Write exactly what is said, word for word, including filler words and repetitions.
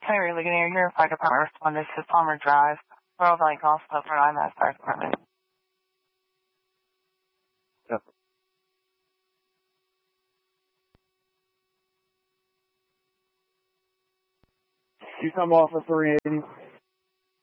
Terry Ligonier here, Fire Department responded to Palmer Drive, Royal Valley Golf Club for I M S Fire Department. Yep. You come off of three eighty.